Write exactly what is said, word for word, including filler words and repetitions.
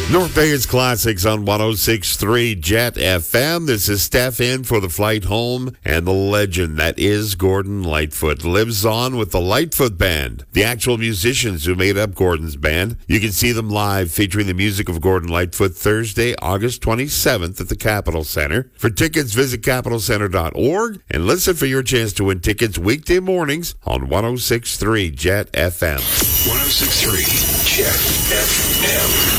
North Vegas Classics on one oh six point three Jet F M. This is Steph in for the flight home, and the legend that is Gordon Lightfoot lives on with the Lightfoot Band, the actual musicians who made up Gordon's band. You can see them live featuring the music of Gordon Lightfoot Thursday, August twenty-seventh at the Capitol Center. For tickets, visit capital center dot org and listen for your chance to win tickets weekday mornings on one oh six point three Jet F M. one oh six point three Jet F M.